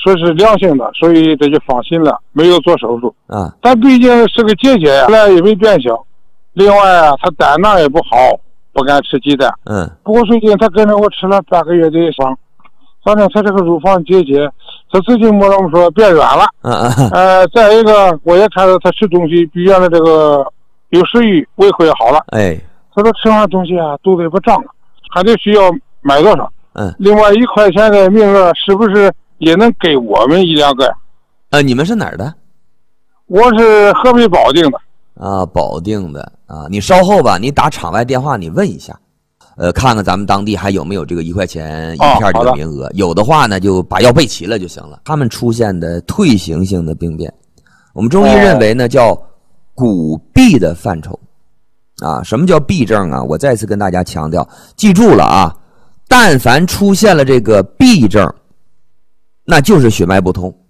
说是良性的，所以这就放心了，没有做手术啊。 但毕竟是个结节呀，后来也没变小。另外啊，他胆囊也不好，不敢吃鸡蛋。不过最近他跟着我吃了半个月的方，反正他这个乳房结节，他最近摸我们说变软了。再一个我也看到他吃东西比原来这个有食欲，胃口也好了。他说吃完东西啊，肚子也不胀了，还得需要买多少？另外1块钱的名额是不是也能给我们1、2个呀？ 你们是哪儿的？ 我是河北保定的。 保定的啊，你稍后吧，你打场外电话，你问一下，看看咱们当地还有没有这个1块钱一片这个名额。有的话呢，就把药备齐了就行了。他们出现的退行性的病变，我们中医认为呢，叫骨痹的范畴。什么叫痹症啊？我再次跟大家强调，记住了啊，但凡出现了这个痹症，那就是血脉不通。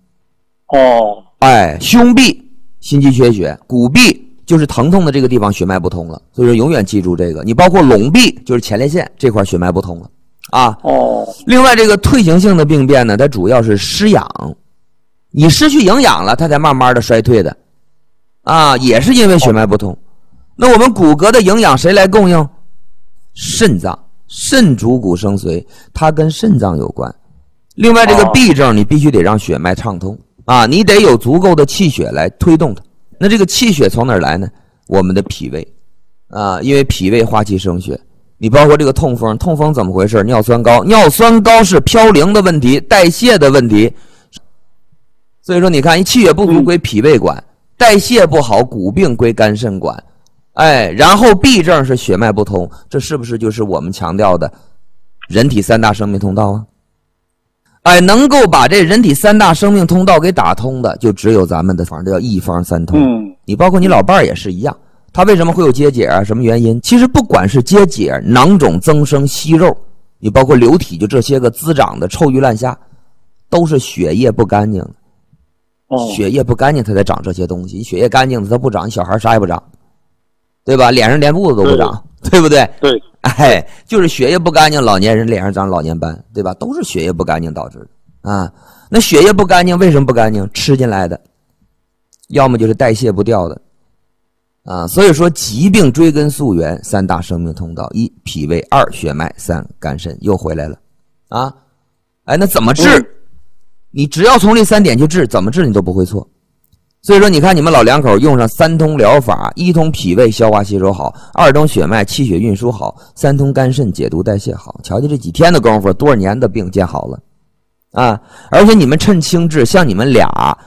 胸痹心肌缺血，骨痹就是疼痛的这个地方血脉不通了，所以说永远记住这个。你包括垄痹就是前列腺这块血脉不通了啊。另外这个退行性的病变呢，它主要是失养，你失去营养了，它才慢慢的衰退的也是因为血脉不通。那我们骨骼的营养谁来供应？肾脏，肾主骨生髓，它跟肾脏有关。另外这个痹症你必须得让血脉畅通你得有足够的气血来推动它。那这个气血从哪儿来呢？我们的脾胃因为脾胃化气生血。你包括这个痛风，痛风怎么回事？尿酸高，尿酸高是嘌呤的问题，代谢的问题。所以说你看，一气血不足归脾胃管，代谢不好骨病归肝肾管。然后痹症是血脉不通，这是不是就是我们强调的人体3大生命通道能够把这人体3大生命通道给打通的，就只有咱们的方，这叫一方三通。你包括你老伴儿也是一样，他为什么会有结节什么原因？其实不管是结节、囊肿增生、息肉，你包括流体，就这些个滋长的臭鱼烂虾，都是血液不干净。血液不干净，它才长这些东西。你血液干净的，它不长，你小孩啥也不长，对吧？脸上连痦子都不长，对不对？ 对。 就是血液不干净，老年人脸上长老年斑，对吧？都是血液不干净导致的那血液不干净，为什么不干净？吃进来的，要么就是代谢不掉的所以说疾病追根溯源，3大生命通道：1脾胃，2血脉，3肝肾，又回来了那怎么治？你只要从这3点去治，怎么治你都不会错。所以说你看你们老两口用上3通疗法，1通脾胃消化吸收好，2通血脉气血运输好，3通肝肾解毒代谢好，瞧瞧这几天的功夫，多少年的病见好了而且你们趁轻治，像你们俩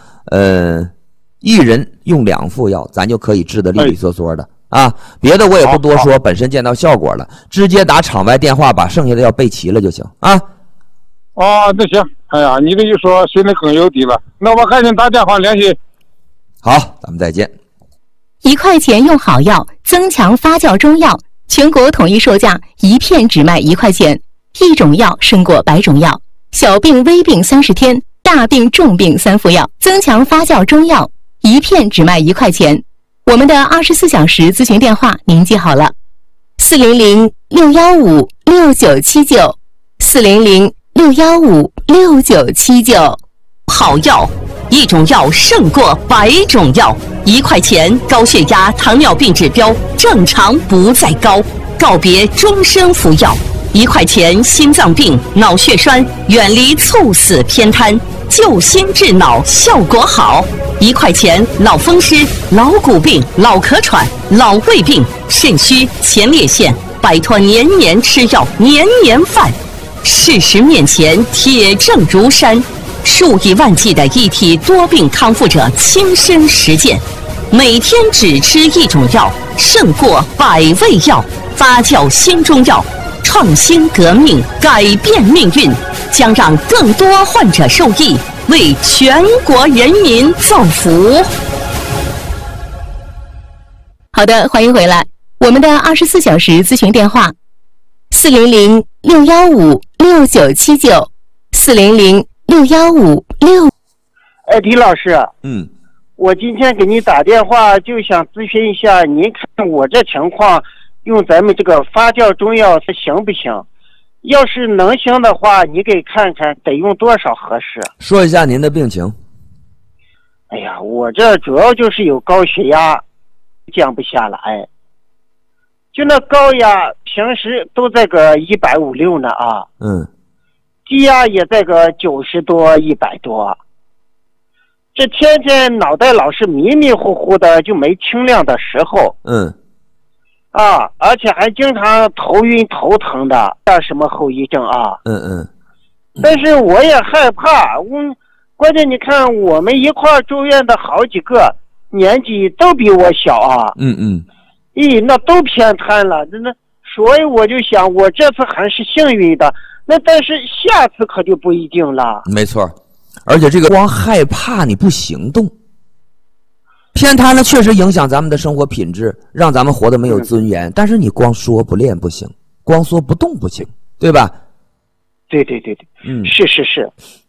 1人用2副药，咱就可以治得利利索索的别的我也不多说，本身见到效果了，直接打场外电话把剩下的药备齐了就行那行。你这一说心里更有底了，那我赶紧打电话联系。 好，咱们再见。 1块钱用好药，增强发酵中药，全国统一售价，1片只卖1块钱。1种药胜过100种药，小病微病30天，大病重病3副药，增强发酵中药，1片只卖1块钱。我们的24小时咨询电话您记好了，400-615-6979，400-615-6979。 好药，1种药胜过100种药，1块钱高血压、糖尿病指标正常不再高，告别终身服药。1块钱心脏病、脑血栓远离猝死偏瘫，救心治脑效果好。1块钱老风湿、老骨病、老咳喘、老胃病、肾虚、前列腺，摆脱年年吃药、年年犯。事实面前铁证如山，数以万计的一体多病康复者亲身实践，每天只吃1种药，胜过100味药。发酵新中药，创新革命，改变命运，将让更多患者受益，为全国人民造福。 好的，欢迎回来。我们的24小时咨询电话：400-615-6979，400-615-6。 李老师，我今天给您打电话就想咨询一下，您看我这情况用咱们这个发酵中药它行不行？ 要是能行的话，你给看看得用多少合适？ 说一下您的病情。 哎呀，我这主要就是有高血压，降不下来。就那高压平时都在个150呢啊，低压也在个90多100多。这天天脑袋老是迷迷糊糊的，就没清亮的时候。而且还经常头晕头疼的，什么后遗症啊？但是我也害怕，关键你看我们一块住院的好几个年纪都比我小啊。那都偏瘫了，所以我就想，我这次还是幸运的。那但是下次可就不一定了。 没错，而且这个光害怕你不行动。偏瘫呢，确实影响咱们的生活品质，让咱们活得没有尊严。但是你光说不练不行，光说不动不行，对吧？ 对，是。